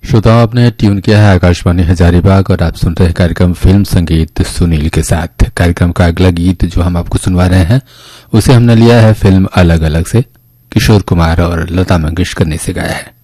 श्रोताओं, आपने ट्यून किया है आकाशवाणी हजारीबाग और आप सुन रहे हैं कार्यक्रम फिल्म संगीत सुनील के साथ। कार्यक्रम का अगला गीत जो हम आपको सुनवा रहे हैं उसे हमने लिया है फिल्म अलग अलग से। किशोर कुमार और लता मंगेशकर ने इसे गाया है।